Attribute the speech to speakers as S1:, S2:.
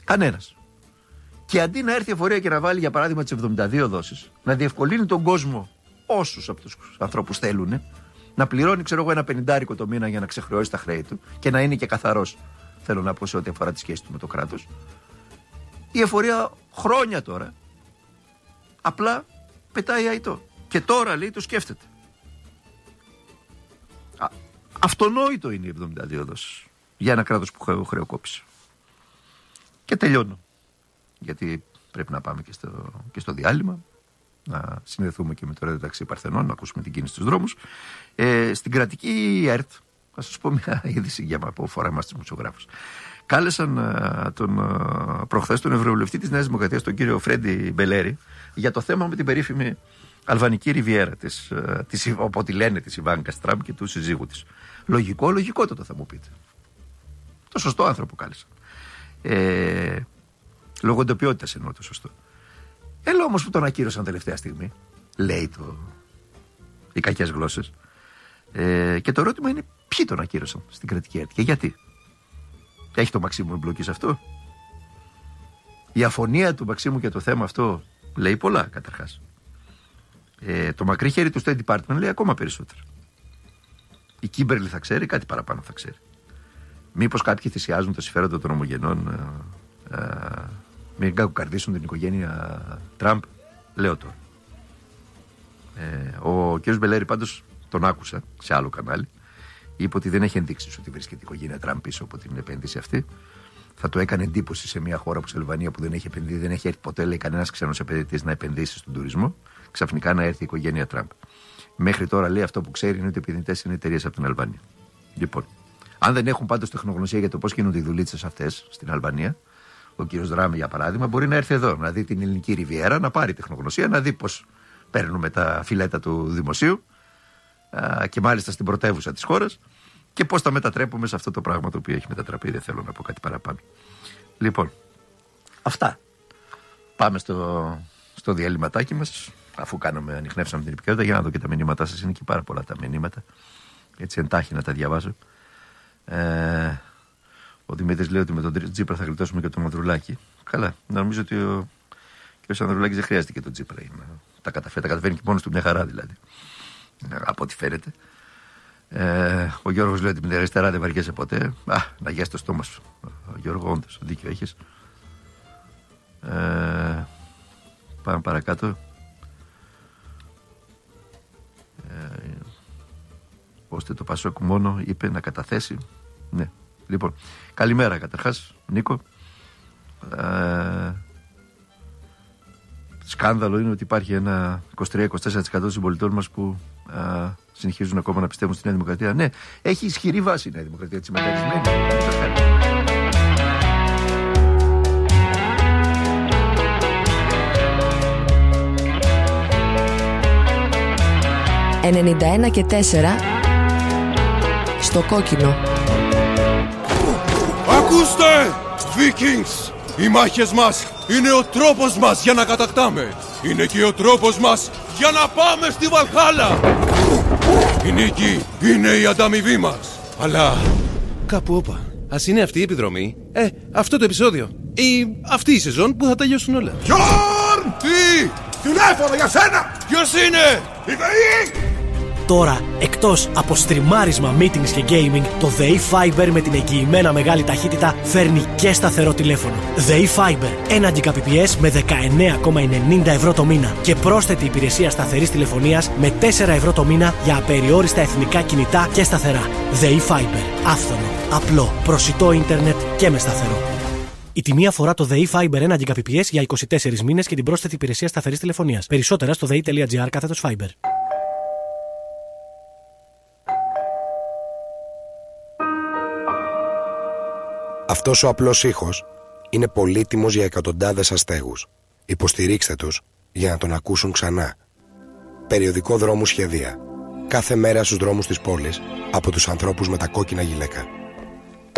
S1: Κανένας. Και αντί να έρθει η εφορία και να βάλει για παράδειγμα τις 72 δόσεις, να διευκολύνει τον κόσμο, όσους από τους ανθρώπους θέλουν, να πληρώνει, ξέρω εγώ, ένα 50 το μήνα για να ξεχρεώσει τα χρέη του και να είναι και καθαρός, θέλω να πω, σε ό,τι αφορά τη σχέση του με το κράτος. Η εφορία χρόνια τώρα απλά πετάει αητό. Και τώρα, λέει, το σκέφτεται. Αυτονόητο είναι οι 72 δόσεις για ένα κράτος που χρεοκόπησε. Και τελειώνω. Γιατί πρέπει να πάμε και στο διάλειμμα, να συνδεθούμε και με το ρέδιο ταξί Παρθενών, να ακούσουμε την κίνηση στους δρόμους. Στην κρατική ΕΡΤ, θα σας πω μια είδηση για που αφορά εμάς τους δημοσιογράφους. Κάλεσαν προχθές τον Ευρωβουλευτή της Νέας Δημοκρατίας, τον κύριο Φρέντι Μπελέρη, για το θέμα με την περίφημη Αλβανική Ριβιέρα, όποτε λένε της Ιβάνκας Τραμπ και του συζύγου της. Λογικότατο θα μου πείτε. Το σωστό άνθρωπο κάλεσαν. Λόγω εντοπιότητας εννοώ το σωστό. Έλα όμως που τον ακύρωσαν τελευταία στιγμή, λέει οι κακές γλώσσες. Και το ερώτημα είναι ποιοι τον ακύρωσαν στην κρατική ΕΡΤ και γιατί. Έχει το Μαξίμου εμπλοκή σε αυτό? Η αφωνία του Μαξίμου για το θέμα αυτό λέει πολλά καταρχάς. Το μακρύ χέρι του State Department λέει ακόμα περισσότερα. Η Κίμπερλι θα ξέρει, κάτι παραπάνω θα ξέρει. Μήπως κάποιοι θυσιάζουν τα συμφέροντα των ομογενών, μην κακοκαρδίσουν την οικογένεια Τραμπ, λέω τώρα. Ο κ. Μπελέρη πάντως τον άκουσα σε άλλο κανάλι. Είπε ότι δεν έχει ενδείξεις ότι βρίσκεται η οικογένεια Τραμπ πίσω από την επένδυση αυτή. Θα το έκανε εντύπωση σε μια χώρα όπως η Αλβανία που δεν έχει επενδύσει, δεν έχει έρθει ποτέ, λέει, κανένας ξένος επενδυτής να επενδύσει στον τουρισμό. Ξαφνικά να έρθει η οικογένεια Τραμπ. Μέχρι τώρα, λέει, αυτό που ξέρει είναι ότι οι επενδυτές είναι εταιρείες από την Αλβανία. Λοιπόν, αν δεν έχουν πάντως τεχνογνωσία για το πώς γίνονται οι δουλίτσες αυτές στην Αλβανία, ο κύριος Δράμι για παράδειγμα μπορεί να έρθει εδώ, να δει την ελληνική Ριβιέρα, να πάρει τεχνογνωσία, να δει πώς παίρνουμε τα φιλέτα του δημοσίου και μάλιστα στην πρωτεύουσα της χώρας και πώς τα μετατρέπουμε σε αυτό το πράγμα το οποίο έχει μετατραπεί. Δεν θέλω να πω κάτι παραπάνω. Λοιπόν, αυτά. Πάμε στο διαλυματάκι μας, αφού ανιχνεύσαμε την επικαιρότητα, για να δω και τα μηνύματά σας. Είναι και πάρα πολλά τα μηνύματα. Έτσι εντάχει να τα διαβάζω. Ο Δημήτρης λέει ότι με τον Τζίπρα θα γλιτώσουμε και τον Ανδρουλάκη. Καλά, νομίζω ότι ο κ. Ανδρουλάκης δεν χρειάζεται και τον Τζίπρα. Τα καταφέρνει και μόνος του μια χαρά δηλαδή. Από ό,τι φαίνεται. Ο Γιώργος λέει ότι με την αριστερά δεν βαριέσαι ποτέ. Να γιάσει το στόμα σου. Γιώργο, όντως, δίκιο έχεις. Πάμε παρακάτω. Ώστε το Πασόκ μόνο είπε να καταθέσει. Ναι. Λοιπόν, καλημέρα καταρχάς, Νίκο. Σκάνδαλο είναι ότι υπάρχει ένα 23-24% των συμπολιτών μας που συνεχίζουν ακόμα να πιστεύουν στη Νέα Δημοκρατία. Ναι, έχει ισχυρή βάση η Νέα Δημοκρατία, τη μεταρρυσμένη. Σας ευχαριστώ.
S2: 91,4 στο κόκκινο.
S3: Ακούστε, Vikings! Οι μάχες μας είναι ο τρόπος μας για να κατακτάμε. Είναι και ο τρόπος μας για να πάμε στη Βαλχάλα. Η νίκη είναι η ανταμοιβή μας. Αλλά κάπου όπα. Ας είναι αυτή η επιδρομή, αυτό το επεισόδιο ή αυτή η σεζόν που θα τελειώσουν όλα. Γιόρν! Τι! Τηλέφωνο για σένα! Ποιος είναι? Η ΔΕΗ!
S4: Τώρα, εκτός από στριμάρισμα, meetings και gaming, το ΔΕΗ Fiber με την εγγυημένα μεγάλη ταχύτητα φέρνει και σταθερό τηλέφωνο. ΔΕΗ Fiber, 1 Gbps με 19,90 ευρώ το μήνα και πρόσθετη υπηρεσία σταθερής τηλεφωνίας με 4 ευρώ το μήνα για απεριόριστα εθνικά κινητά και σταθερά. ΔΕΗ Fiber, άφθονο, απλό, προσιτό ίντερνετ και με σταθερό. Η τιμή αφορά το ΔΕΗ Fiber 1 Gbps για 24 μήνες και την πρόσθετη υπηρεσία σταθερής τηλεφωνίας. Περισσότερα στο dei.gr/Fiber.
S5: Αυτός ο απλός ήχος είναι πολύτιμος για εκατοντάδες αστέγους. Υποστηρίξτε τους για να τον ακούσουν ξανά. Περιοδικό Δρόμου Σχεδία. Κάθε μέρα στους δρόμους της πόλης από τους ανθρώπους με τα κόκκινα γυλαίκα.